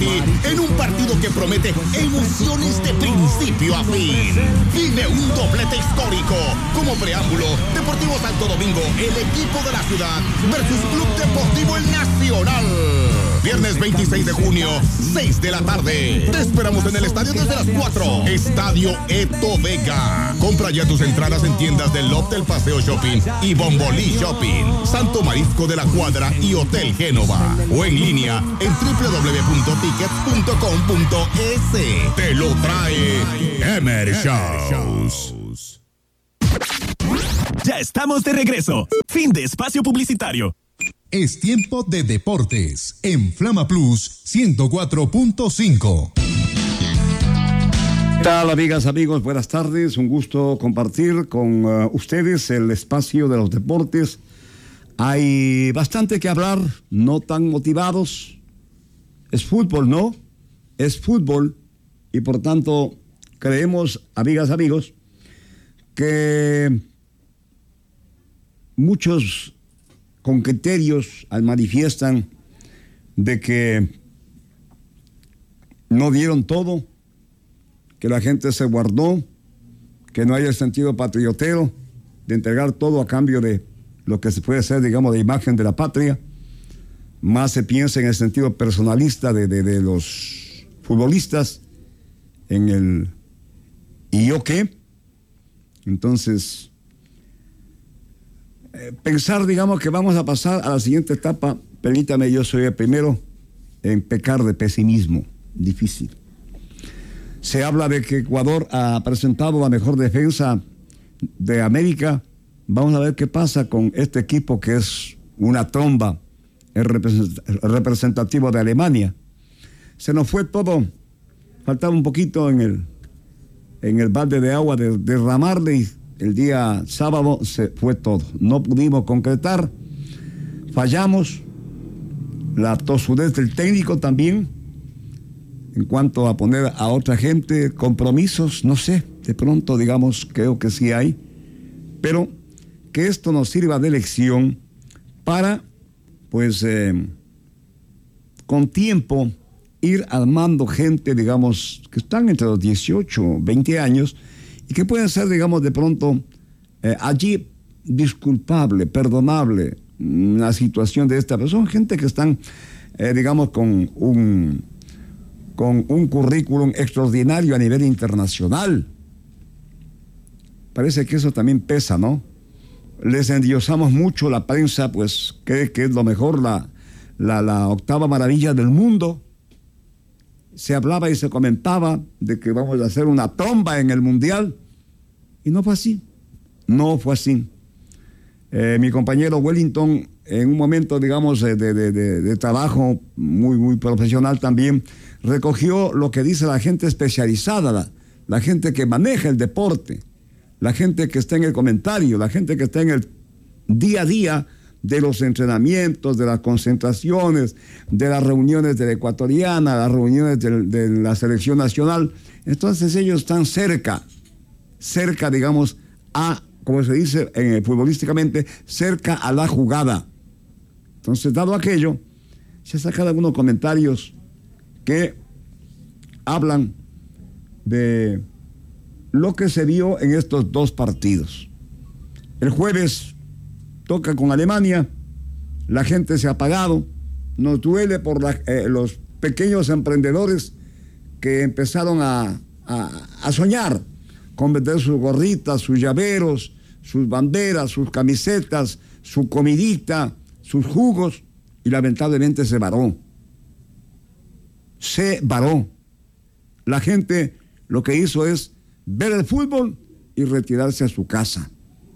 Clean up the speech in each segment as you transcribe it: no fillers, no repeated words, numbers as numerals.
ti en un partido que promete emociones de principio a fin. Vive un doblete histórico. Como preámbulo, Deportivo Santo Domingo, el equipo de la ciudad, versus Club Deportivo El Nacional. Viernes 26 de junio, 6 de la tarde. Te esperamos en el estadio desde las 4. Estadio Eto Vega. Compra ya tus entradas en tiendas del Loft del Paseo Shopping y Bombolí Shopping, Santo Marisco de la Cuadra y Hotel Génova. O en línea en www.tickets.com.es. Te lo trae Emer Shows. Ya estamos de regreso. Fin de espacio publicitario. Es tiempo de deportes en Flama Plus 104.5. ¿Qué tal, amigas, amigos? Buenas tardes. Un gusto compartir con ustedes el espacio de los deportes. Hay bastante que hablar, no tan motivados. Es fútbol, ¿no? Es fútbol y por tanto creemos, amigas, amigos, que muchos con criterios manifiestan de que no dieron todo, que la gente se guardó, que no hay el sentido patriotero de entregar todo a cambio de lo que se puede hacer, digamos, de imagen de la patria. Más se piensa en el sentido personalista de los futbolistas, en el ¿y yo qué? Entonces, pensar, digamos, que vamos a pasar a la siguiente etapa, permítame, yo soy el primero en pecar de pesimismo, difícil. Se habla de que Ecuador ha presentado la mejor defensa de América. Vamos a ver qué pasa con este equipo que es una tromba, el representativo de Alemania. Se nos fue todo, faltaba un poquito en el balde de agua de derramarle y el día sábado se fue todo. No pudimos concretar, fallamos, la tosudez del técnico también, en cuanto a poner a otra gente compromisos, no sé, de pronto, digamos, creo que sí hay, pero que esto nos sirva de lección para, pues, con tiempo, ir armando gente, digamos, que están entre los 18, 20 años, y que pueden ser, digamos, de pronto, allí disculpable, perdonable, una situación de esta persona, gente que están, digamos, con un currículum extraordinario a nivel internacional. Parece que eso también pesa, ¿no? Les endiosamos mucho, la prensa pues cree que es lo mejor, la octava maravilla del mundo. Se hablaba y se comentaba de que vamos a hacer una tromba en el Mundial y no fue así, no fue así. Mi compañero Wellington, en un momento, digamos, de trabajo muy, muy profesional también, recogió lo que dice la gente especializada, la gente que maneja el deporte, la gente que está en el comentario, la gente que está en el día a día de los entrenamientos, de las concentraciones, de las reuniones de la ecuatoriana, las reuniones de la selección nacional. Entonces ellos están cerca, digamos, a, como se dice futbolísticamente, cerca a la jugada. Entonces, dado aquello, se sacan algunos comentarios que hablan de lo que se vio en estos dos partidos. El jueves toca con Alemania, la gente se ha apagado, nos duele por los pequeños emprendedores que empezaron a soñar con vender sus gorritas, sus llaveros, sus banderas, sus camisetas, su comidita, sus jugos, y lamentablemente se varó. La gente lo que hizo es ver el fútbol y retirarse a su casa.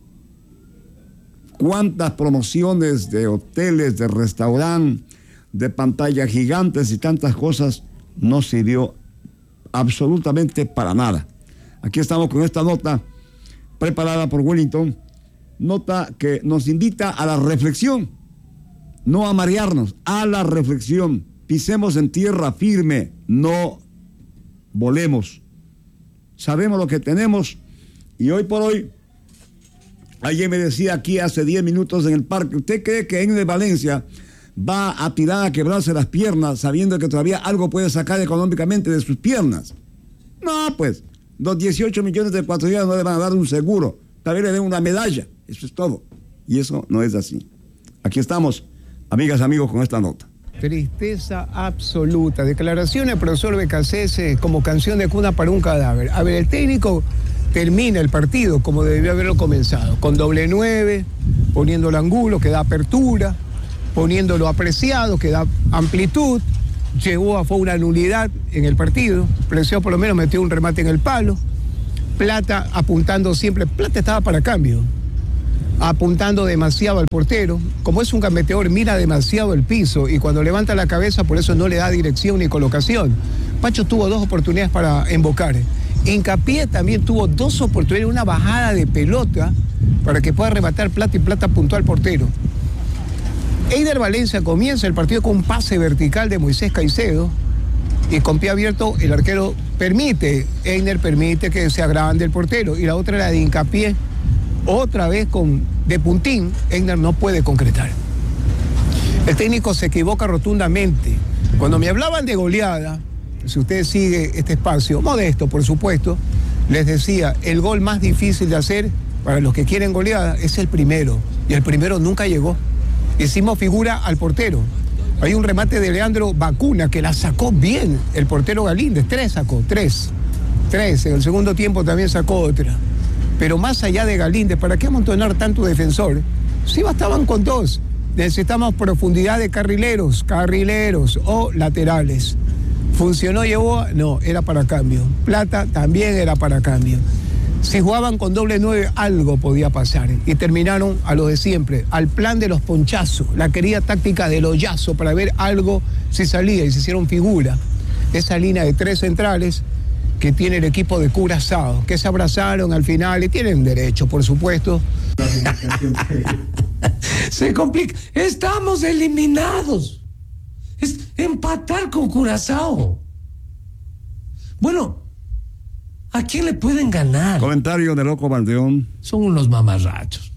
¿Cuántas promociones de hoteles, de restaurantes, de pantallas gigantes y tantas cosas no sirvió absolutamente para nada? Aquí estamos con esta nota preparada por Wellington, nota que nos invita a la reflexión, no a marearnos, a la reflexión. Pisemos en tierra firme, no volemos. Sabemos lo que tenemos y hoy por hoy, alguien me decía aquí hace 10 minutos en el parque, ¿usted cree que en Valencia va a tirar a quebrarse las piernas sabiendo que todavía algo puede sacar económicamente de sus piernas. No, pues, los 18 millones de ecuatorianos no le van a dar un seguro, tal vez le den una medalla, eso es todo. Y eso no es así. Aquí estamos, amigas, amigos, con esta nota. Tristeza absoluta. Declaración del profesor Becasese como canción de cuna para un cadáver. A ver, el técnico termina el partido como debió haberlo comenzado, con doble 9, poniéndolo angulo, que da apertura, poniéndolo apreciado, que da amplitud, fue una nulidad en el partido, Preciado por lo menos metió un remate en el palo, Plata apuntando siempre, Plata estaba para cambio, apuntando demasiado al portero, como es un gambeteador, mira demasiado el piso y cuando levanta la cabeza por eso no le da dirección ni colocación. Pacho tuvo 2 oportunidades para embocar. Hincapié también tuvo 2 oportunidades, una bajada de pelota para que pueda rematar Plata y Plata apuntó al portero. Eider Valencia comienza el partido con un pase vertical de Moisés Caicedo y con pie abierto el arquero Eider permite que se agrande el portero y la otra era de Hincapié, otra vez de puntín, Eider no puede concretar. El técnico se equivoca rotundamente. Cuando me hablaban de goleada, si usted sigue este espacio, modesto por supuesto, les decía, el gol más difícil de hacer para los que quieren goleada es el primero, y el primero nunca llegó. Hicimos figura al portero. Hay un remate de Leandro Bacuna que la sacó bien el portero Galíndez, 3 sacó, 3. En el segundo tiempo también sacó otra. Pero más allá de Galíndez, ¿para qué amontonar tanto defensor? Sí bastaban con 2. Necesitamos profundidad de carrileros o laterales. ¿Funcionó Yeboah? No, era para cambio. Plata también era para cambio. Si jugaban con doble 9, algo podía pasar. Y terminaron a lo de siempre, al plan de los ponchazos, la querida táctica del hoyazo para ver algo si salía y se hicieron figura. Esa línea de 3 centrales que tiene el equipo de Curazao, que se abrazaron al final y tienen derecho, por supuesto. Se complica. Estamos eliminados. Es empatar con Curazao. Bueno, ¿a quién le pueden ganar? Comentario de Loco Valdeón. Son unos mamarrachos.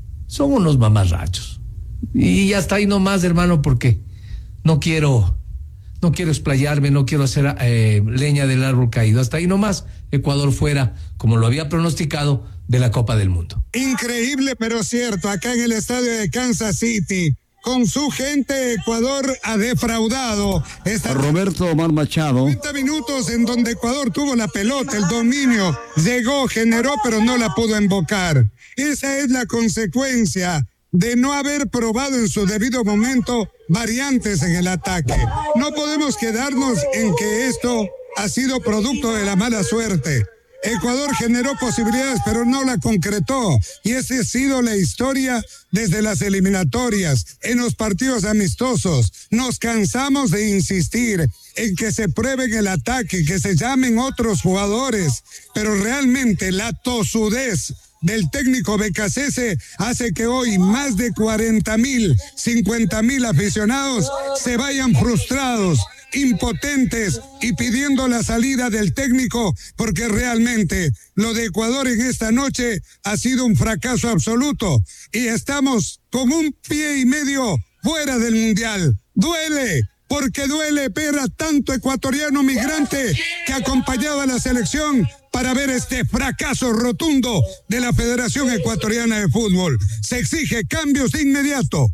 Y hasta ahí nomás, hermano, porque no quiero explayarme, no quiero hacer leña del árbol caído. Hasta ahí nomás, Ecuador fuera, como lo había pronosticado, de la Copa del Mundo. Increíble, pero cierto, acá en el estadio de Kansas City, con su gente, Ecuador ha defraudado. Roberto Omar Machado. 30 minutos en donde Ecuador tuvo la pelota, el dominio, llegó, generó, pero no la pudo embocar. Esa es la consecuencia de no haber probado en su debido momento variantes en el ataque. No podemos quedarnos en que esto ha sido producto de la mala suerte. Ecuador generó posibilidades, pero no la concretó. Y esa ha sido la historia desde las eliminatorias, en los partidos amistosos. Nos cansamos de insistir en que se pruebe en el ataque, que se llamen otros jugadores, pero realmente la tosudez del técnico Becasese hace que hoy más de 40,000, 50,000 aficionados se vayan frustrados, impotentes y pidiendo la salida del técnico, porque realmente lo de Ecuador en esta noche ha sido un fracaso absoluto y estamos con un pie y medio fuera del Mundial. Duele, porque duele ver a tanto ecuatoriano migrante que acompañaba a la selección para ver este fracaso rotundo de la Federación Ecuatoriana de Fútbol. Se exige cambios de inmediato.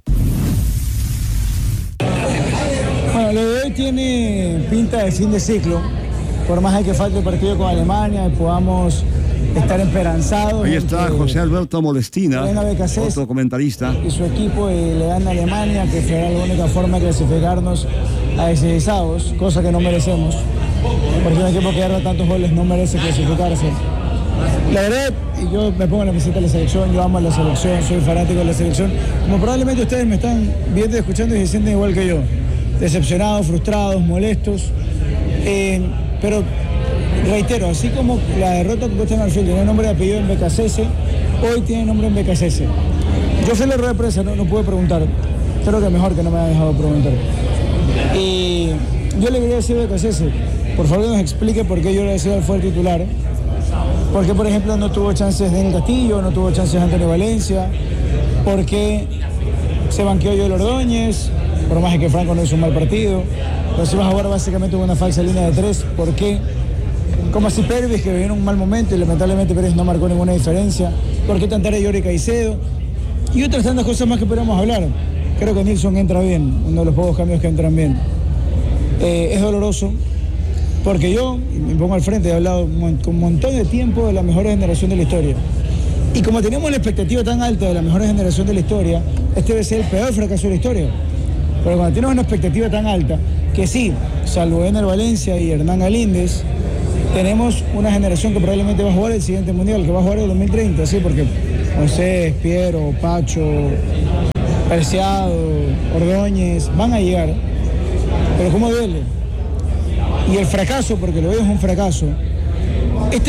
Bueno, lo de hoy tiene pinta de fin de ciclo, por más de que falte el partido con Alemania y podamos estar esperanzados. Ahí está José Alberto Molestina, otro comentarista. Y su equipo le gana a Alemania, que será la única forma de clasificarnos a 16avos, cosa que no merecemos, porque un equipo que gana tantos goles no merece clasificarse. La verdad, yo me pongo en la visita de la selección, yo amo a la selección, soy fanático de la selección, como probablemente ustedes me están viendo y escuchando y se sienten igual que yo, decepcionados, frustrados, molestos, pero reitero, así como la derrota con Costa de Marfil tiene nombre y apellido en Becasese, hoy tiene nombre en Becasese. Yo fui a la rueda de prensa, no pude preguntar, creo que mejor que no me haya dejado preguntar. Y yo le quería decir a Becasese, por favor nos explique por qué yo le decía fue el titular, porque por ejemplo no tuvo chances Daniel Castillo, no tuvo chances Antonio Valencia, porque se banqueó Joel Ordóñez, por más que Franco no hizo un mal partido. Pero si vas a jugar básicamente con una falsa línea de 3, ¿por qué? Como así Pervis, que viene en un mal momento y lamentablemente Pérez no marcó ninguna diferencia. ¿Por qué tantar a Yori Caicedo? Y otras tantas cosas más que podemos hablar. Creo que Nilsson entra bien, uno de los pocos cambios que entran bien. Es doloroso, porque yo, y me pongo al frente, he hablado con un montón de tiempo de la mejor generación de la historia. Y como tenemos la expectativa tan alta de la mejor generación de la historia, este debe ser el peor fracaso de la historia. Pero cuando tienes una expectativa tan alta, que sí, salvo Ener Valencia y Hernán Galíndez, tenemos una generación que probablemente va a jugar el siguiente mundial, que va a jugar el 2030, ¿sí? Porque Moisés, Piero, Pacho, Preciado, Ordóñez, van a llegar. Pero ¿cómo duele? Y el fracaso, porque lo veo es un fracaso, este